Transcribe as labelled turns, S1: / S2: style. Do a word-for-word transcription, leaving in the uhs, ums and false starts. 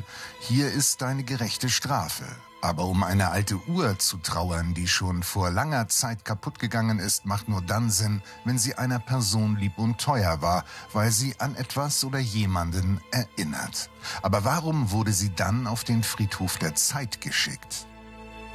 S1: kann, hier ist deine gerechte Strafe. Aber um eine alte Uhr zu trauern, die schon vor langer Zeit kaputt gegangen ist, macht nur dann Sinn, wenn sie einer Person lieb und teuer war, weil sie an etwas oder jemanden erinnert. Aber warum wurde sie dann auf den Friedhof der Zeit geschickt?